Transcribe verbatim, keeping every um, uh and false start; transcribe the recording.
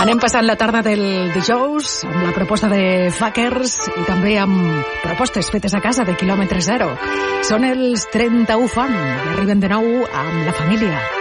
Anem passant la tarda del dijous amb la proposta de Fuckers i també amb propostes fetes a casa de quilòmetre zero. Són els trenta-u fan i arriben de nou amb la família.